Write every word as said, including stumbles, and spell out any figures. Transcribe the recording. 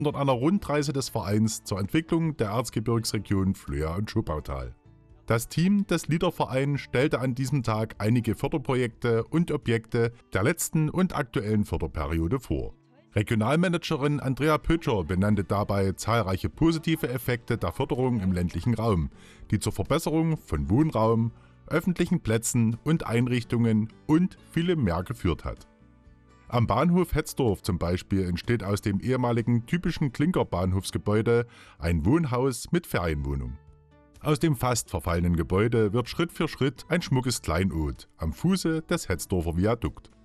und einer Rundreise des Vereins zur Entwicklung der Erzgebirgsregion Flöa und Schopautal. Das Team des Liedervereins stellte an diesem Tag einige Förderprojekte und Objekte der letzten und aktuellen Förderperiode vor. Regionalmanagerin Andrea Pötscher benannte dabei zahlreiche positive Effekte der Förderung im ländlichen Raum, die zur Verbesserung von Wohnraum, öffentlichen Plätzen und Einrichtungen und vielem mehr geführt hat. Am Bahnhof Hetzdorf zum Beispiel entsteht aus dem ehemaligen typischen Klinkerbahnhofsgebäude ein Wohnhaus mit Ferienwohnung. Aus dem fast verfallenen Gebäude wird Schritt für Schritt ein schmuckes Kleinod am Fuße des Hetzdorfer Viadukt.